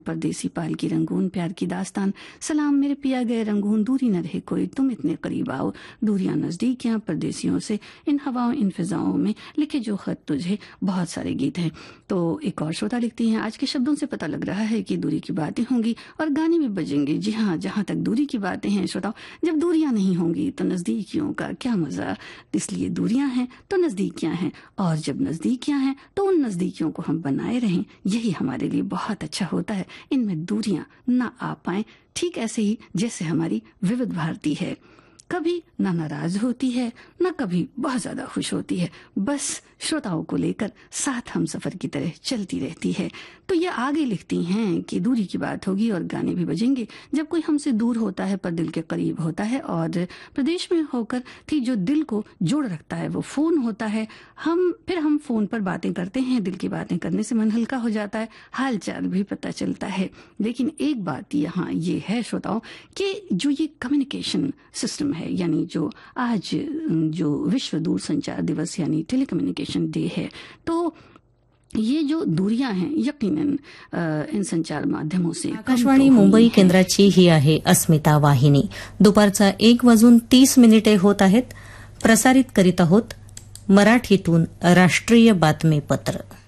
परदेसी पाल की रंगून प्यार की दास्तान, सलाम मेरे पिया गए रंगून, दूरी न रहे कोई तुम इतने करीब आओ, दूरियां नजदीकियां परदेसियों से, इन हवाओं इन फिजाओं में लिखे जो खत तुझे, बहुत सारे गीत हैं। तो एक और श्रोता लिखती हैं, आज के शब्दों से पता लग रहा है कि दूरी की बातें होंगी और गाने भी बजेंगे। जी हाँ, जहां तक दूरी की बातें हैं श्रोताओं, जब दूरियां नहीं होंगी तो नजदीकियों का क्या मजा। इसलिए दूरियां हैं तो नजदीकियां हैं, और जब नजदीकियां हैं तो उन नजदीकियों को हम बनाए रहें, यही हमारे लिए बहुत अच्छा होता है। इनमें दूरियां ना आ पाए, ठीक ऐसे ही जैसे हमारी विविध भारती है, कभी ना नाराज होती है ना कभी बहुत ज्यादा खुश होती है, बस श्रोताओं को लेकर साथ हम सफर की तरह चलती रहती है। तो ये आगे लिखती हैं कि दूरी की बात होगी और गाने भी बजेंगे, जब कोई हमसे दूर होता है पर दिल के करीब होता है, और प्रदेश में होकर ठीक जो दिल को जोड़ रखता है वो फोन होता है। हम फोन पर बातें करते हैं, दिल की बातें करने से मन हल्का हो जाता है, हाल चाल भी पता चलता है। लेकिन एक बात यहाँ ये है श्रोताओं कि जो ये कम्युनिकेशन सिस्टम है, यानी जो आज जो विश्व दूरसंचार दिवस यानी टेलीकम्युनिकेशन डे है, तो ये जो दूरियां हैं यकीनन इन संचार माध्यमों से आकाशवाणी मुंबई केंद्राची ही आहे अस्मिता वाहिनी। दुपारचा 1:30 होत आहेत। प्रसारित करीत आहोत मराठीतून राष्ट्रीय बातमीपत्र।